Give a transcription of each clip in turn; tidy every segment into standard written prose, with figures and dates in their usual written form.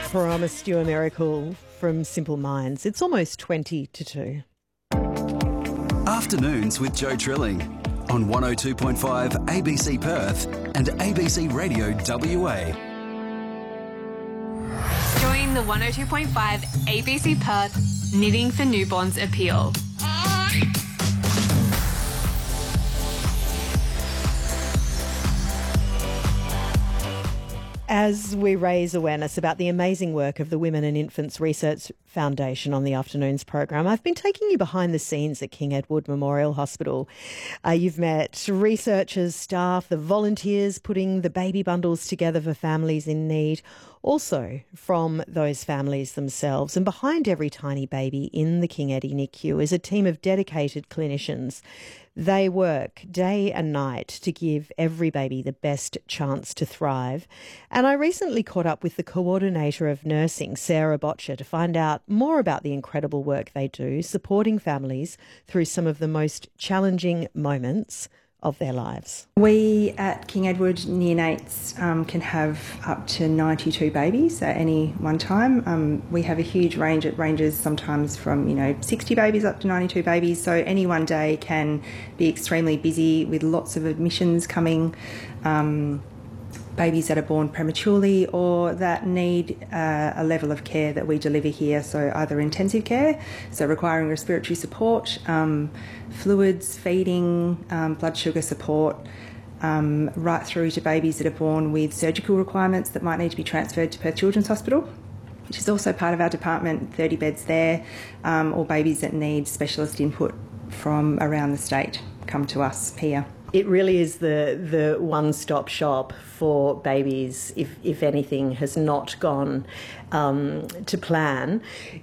Promised you a miracle from Simple Minds. It's almost 20 to 2. Afternoons with Joe Trilling on 102.5 ABC Perth and ABC Radio WA. Join the 102.5 ABC Perth Knitting for Newborns appeal. As we raise awareness about the amazing work of the Women and Infants Research Foundation on the afternoon's program, I've been taking you behind the scenes at King Edward Memorial Hospital. You've met researchers, staff, the volunteers putting the baby bundles together for families in need, also from those families themselves. And behind every tiny baby in the King Eddie NICU is a team of dedicated clinicians. They work day and night to give every baby the best chance to thrive. And I recently caught up with the coordinator of nursing, Sarah Botcher, to find out more about the incredible work they do, supporting families through some of the most challenging moments of their lives. We at King Edward Neonates can have up to 92 babies at any one time. We have a huge range. It ranges sometimes from 60 babies up to 92 babies. So any one day can be extremely busy with lots of admissions coming. Babies that are born prematurely or that need a level of care that we deliver here, so either intensive care, so requiring respiratory support, fluids, feeding, blood sugar support, right through to babies that are born with surgical requirements that might need to be transferred to Perth Children's Hospital, which is also part of our department, 30 beds there, or babies that need specialist input from around the state come to us here. It really is the one-stop shop for babies if anything has not gone to plan.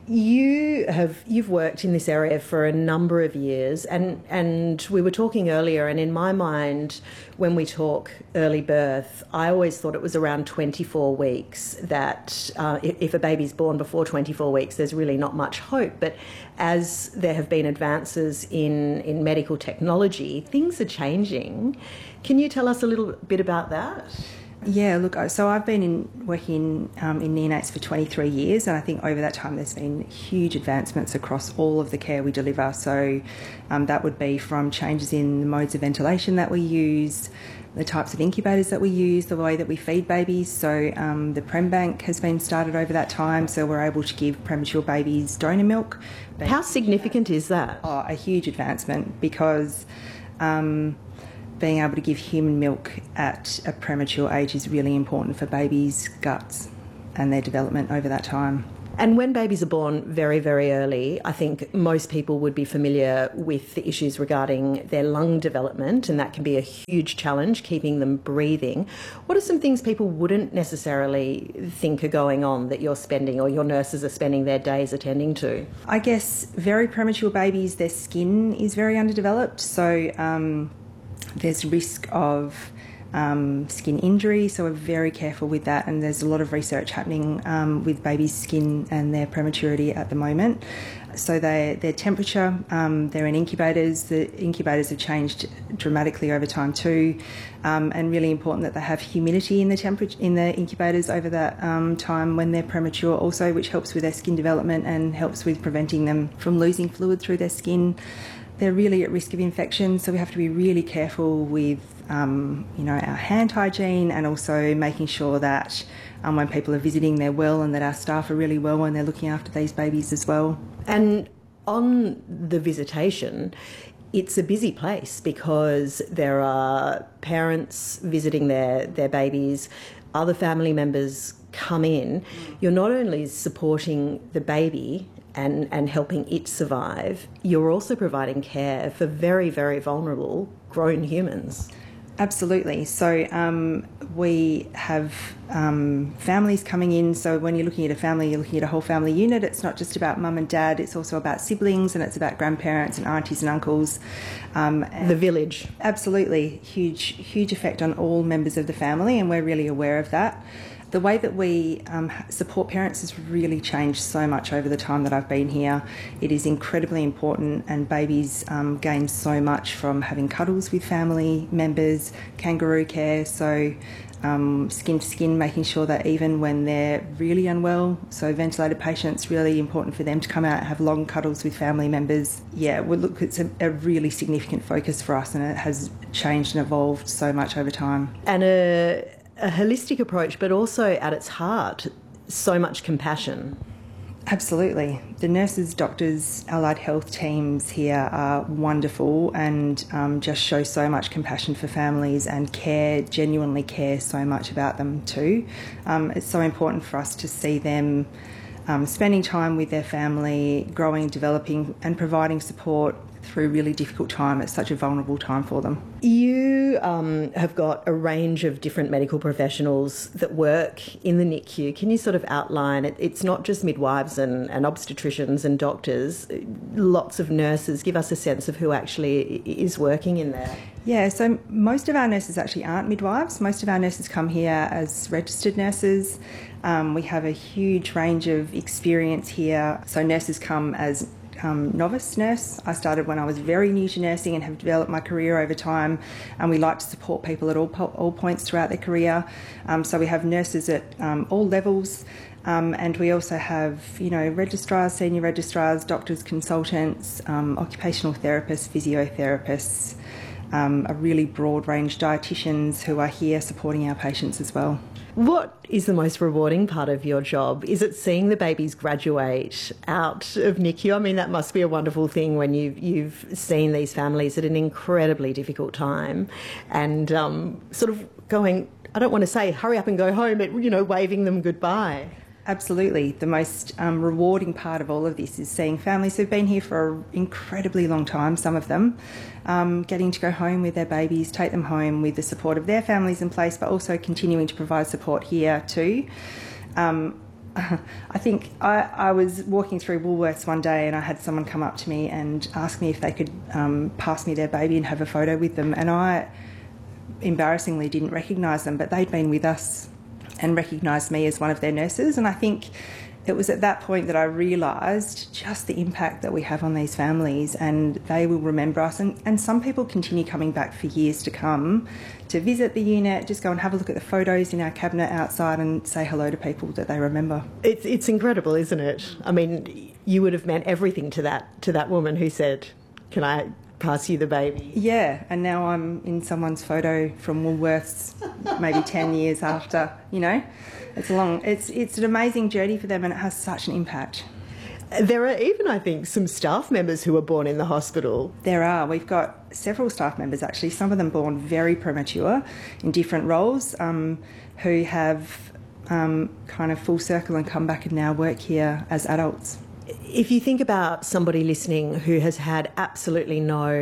You've worked in this area for a number of years, and we were talking earlier, and in my mind, when we talk early birth, I always thought it was around 24 weeks that if a baby's born before 24 weeks, there's really not much hope. But as there have been advances in medical technology, things are changing. Can you tell us a little bit about that? Yeah, look, so I've been working in neonates for 23 years, and I think over that time there's been huge advancements across all of the care we deliver. So that would be from changes in the modes of ventilation that we use, the types of incubators that we use, the way that we feed babies. So the Prem Bank has been started over that time, so we're able to give premature babies donor milk. How significant is that? Oh, a huge advancement, because being able to give human milk at a premature age is really important for babies' guts and their development over that time. And when babies are born very, very early, I think most people would be familiar with the issues regarding their lung development, and that can be a huge challenge, keeping them breathing. What are some things people wouldn't necessarily think are going on that you're spending or your nurses are spending their days attending to? I guess very premature babies, their skin is very underdeveloped, so there's risk of skin injury, so we're very careful with that, and there's a lot of research happening with babies' skin and their prematurity at the moment. So their temperature, they're in incubators. The incubators have changed dramatically over time too, and really important that they have humidity in the temperature in the incubators over that time when they're premature also, which helps with their skin development and helps with preventing them from losing fluid through their skin. They're really at risk of infection, so we have to be really careful with our hand hygiene, and also making sure that when people are visiting they're well, and that our staff are really well when they're looking after these babies as well. And on the visitation, it's a busy place because there are parents visiting their babies, other family members come in. You're not only supporting the baby and helping it survive, you're also providing care for very, very vulnerable grown humans. Absolutely. So we have families coming in. So when you're looking at a family, you're looking at a whole family unit. It's not just about mum and dad. It's also about siblings, and it's about grandparents and aunties and uncles. The village. Absolutely. Huge effect on all members of the family, and we're really aware of that. The way that we support parents has really changed so much over the time that I've been here. It is incredibly important, and babies gain so much from having cuddles with family members, kangaroo care. So skin to skin, making sure that even when they're really unwell, so ventilated patients, really important for them to come out and have long cuddles with family members. Yeah, well, look, it's a really significant focus for us, and it has changed and evolved so much over time. And a holistic approach, but also at its heart, so much compassion. Absolutely. The nurses, doctors, allied health teams here are wonderful and just show so much compassion for families and genuinely care so much about them too. It's so important for us to see them spending time with their family, growing, developing and providing support through a really difficult time. It's such a vulnerable time for them. You have got a range of different medical professionals that work in the NICU. Can you sort of outline it? It's not just midwives and obstetricians and doctors, lots of nurses. Give us a sense of who actually is working in there. Yeah, so most of our nurses actually aren't midwives. Most of our nurses come here as registered nurses. We have a huge range of experience here. So nurses come as novice nurse. I started when I was very new to nursing and have developed my career over time, and we like to support people at all points throughout their career. So we have nurses at all levels, and we also have, registrars, senior registrars, doctors, consultants, occupational therapists, physiotherapists, a really broad range dietitians who are here supporting our patients as well. What is the most rewarding part of your job? Is it seeing the babies graduate out of NICU? I mean, that must be a wonderful thing when you've seen these families at an incredibly difficult time and sort of going, I don't want to say hurry up and go home, but, waving them goodbye. Absolutely. The most rewarding part of all of this is seeing families who've been here for an incredibly long time, some of them, getting to go home with their babies, take them home with the support of their families in place, but also continuing to provide support here too. I think I was walking through Woolworths one day and I had someone come up to me and ask me if they could pass me their baby and have a photo with them, and I embarrassingly didn't recognise them, but they'd been with us and recognised me as one of their nurses. And I think it was at that point that I realised just the impact that we have on these families, and they will remember us. And some people continue coming back for years to come to visit the unit, just go and have a look at the photos in our cabinet outside and say hello to people that they remember. It's incredible, isn't it? I mean, you would have meant everything to that woman who said, "Can I pass you the baby?" Yeah, and now I'm in someone's photo from Woolworths maybe 10 years after, it's an amazing journey for them, and it has such an impact. There are even, I think, some staff members who were born in the hospital. There are. We've got several staff members actually, some of them born very premature in different roles, who have kind of full circle and come back and now work here as adults. If you think about somebody listening who has had absolutely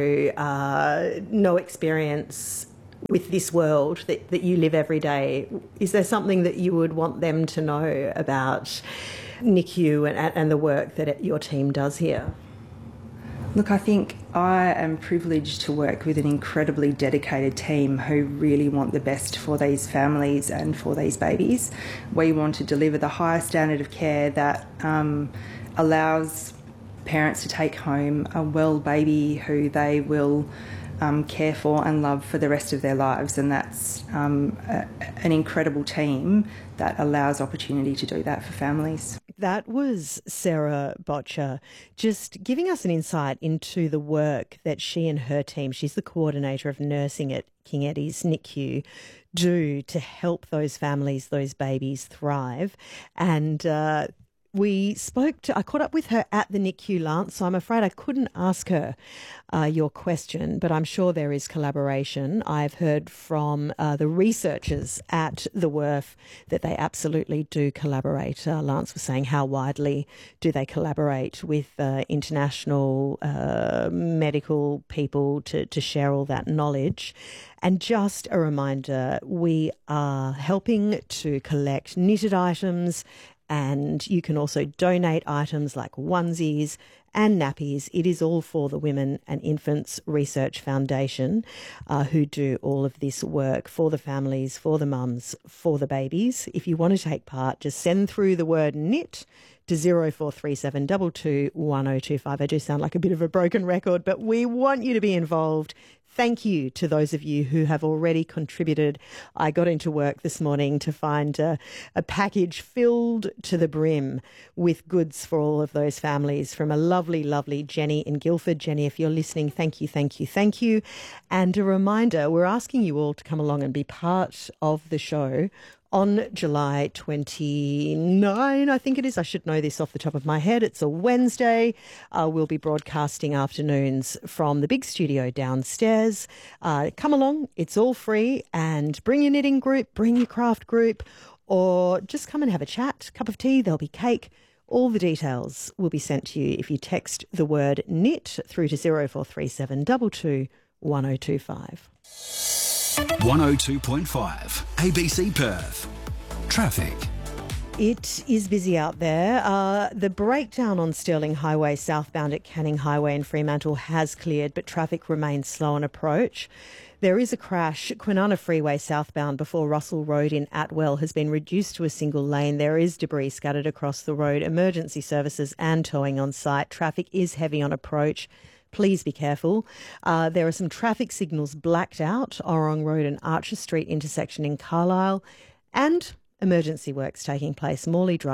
no experience with this world that you live every day, is there something that you would want them to know about NICU and the work that your team does here? Look, I think I am privileged to work with an incredibly dedicated team who really want the best for these families and for these babies. We want to deliver the highest standard of care that allows parents to take home a well baby who they will care for and love for the rest of their lives, and that's an incredible team that allows opportunity to do that for families. That was Sarah Botcher just giving us an insight into the work that she and her team, she's the coordinator of nursing at King Eddie's NICU, do to help those families, those babies thrive. And I caught up with her at the NICU, Lance, so I'm afraid I couldn't ask her your question, but I'm sure there is collaboration. I've heard from the researchers at the WRF that they absolutely do collaborate. Lance was saying, how widely do they collaborate with international medical people to share all that knowledge? And just a reminder, we are helping to collect knitted items, and you can also donate items like onesies and nappies. It is all for the Women and Infants Research Foundation, who do all of this work for the families, for the mums, for the babies. If you want to take part, just send through the word knit to 0437 22 1025. I do sound like a bit of a broken record, but we want you to be involved. Thank you to those of you who have already contributed. I got into work this morning to find a package filled to the brim with goods for all of those families from a lovely, lovely Jenny in Guildford. Jenny, if you're listening, thank you, thank you, thank you. And a reminder, we're asking you all to come along and be part of the show on July 29, I think it is. I should know this off the top of my head. It's a Wednesday. We'll be broadcasting afternoons from the big studio downstairs. Come along. It's all free. And bring your knitting group, bring your craft group, or just come and have a chat, cup of tea. There'll be cake. All the details will be sent to you if you text the word knit through to 0437 22 1025. 102.5 ABC Perth. Traffic. It is busy out there. The breakdown on Stirling Highway southbound at Canning Highway in Fremantle has cleared, but traffic remains slow on approach. There is a crash. Kwinana Freeway southbound before Russell Road in Atwell has been reduced to a single lane. There is debris scattered across the road. Emergency services and towing on site. Traffic is heavy on approach. Please be careful. There are some traffic signals blacked out, Orrong Road and Archer Street intersection in Carlisle, and emergency works taking place, Morley Drive.